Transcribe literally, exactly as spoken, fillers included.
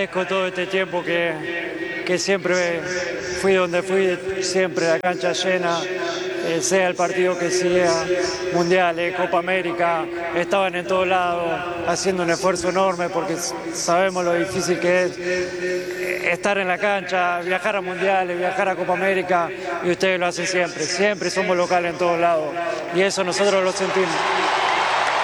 agradezco todo este tiempo que, que siempre fui donde fui, siempre la cancha llena, eh, sea el partido que sea, mundiales, Copa América, estaban en todos lados haciendo un esfuerzo enorme porque sabemos lo difícil que es estar en la cancha, viajar a mundiales, viajar a Copa América, y ustedes lo hacen siempre, siempre somos locales en todos lados y eso nosotros lo sentimos.